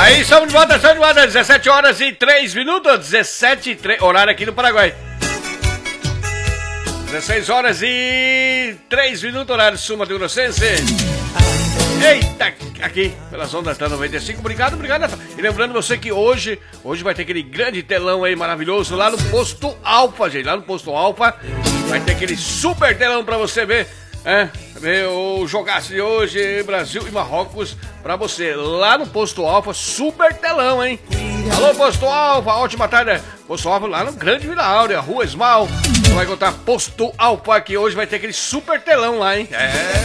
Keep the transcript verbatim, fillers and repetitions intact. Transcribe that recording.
Aí, estamos de volta, estamos de volta, dezessete horas e três minutos, dezessete e três, horário aqui no Paraguai. dezesseis horas e três minutos, horário sul-mato-grossense. Eita, aqui, pelas ondas da noventa e cinco, obrigado, obrigado. E lembrando você que hoje, hoje vai ter aquele grande telão aí maravilhoso lá no Posto Alfa, gente. Lá no Posto Alfa vai ter aquele super telão pra você ver, é, ver o jogaço de hoje, Brasil e Marrocos, pra você. Lá no Posto Alfa, super telão, hein? Alô, Posto Alfa, ótima tarde. Posto Alfa lá no Grande Vila Áurea, Rua Esmal. Você vai encontrar Posto Alfa, que hoje vai ter aquele super telão lá, hein? É.